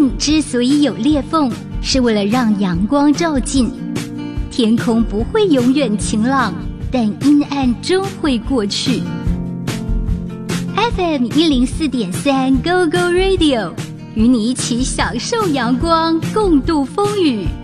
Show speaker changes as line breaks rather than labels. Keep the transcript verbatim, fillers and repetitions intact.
镜之所以有裂缝，是为了让阳光照进。天空不会永远晴朗，但阴暗终会过去。F M 一零四点三 Go Go Radio， 与你一起享受阳光，共度风雨。